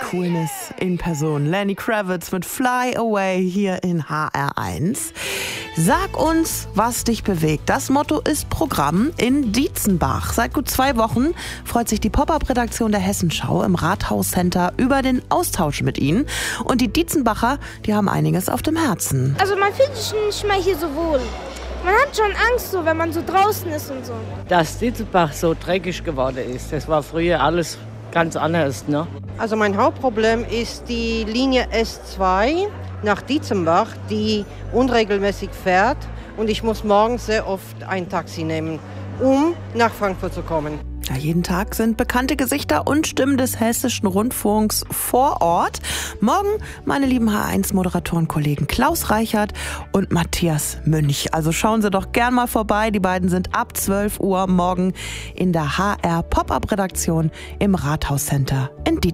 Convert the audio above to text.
Coolness in Person. Lenny Kravitz mit Fly Away hier in HR1. Sag uns, was dich bewegt. Das Motto ist Programm in Dietzenbach. Seit gut 2 Wochen freut sich die Pop-Up-Redaktion der Hessenschau im Rathaus-Center über den Austausch mit Ihnen. Und die Dietzenbacher, die haben einiges auf dem Herzen. Also man fühlt sich nicht mehr hier so wohl. Man hat schon Angst, so, wenn man so draußen ist und so. Dass Dietzenbach so dreckig geworden ist, das war früher alles ganz anders, ne? Also mein Hauptproblem ist die Linie S2 nach Dietzenbach, die unregelmäßig fährt. Und ich muss morgens sehr oft ein Taxi nehmen, um nach Frankfurt zu kommen. Ja, jeden Tag sind bekannte Gesichter und Stimmen des Hessischen Rundfunks vor Ort. Morgen meine lieben HR1-Moderatoren-Kollegen Klaus Reichert und Matthias Münch. Also schauen Sie doch gern mal vorbei. Die beiden sind ab 12 Uhr morgen in der HR Pop-Up-Redaktion im Rathaus-Center in Dietzenbach.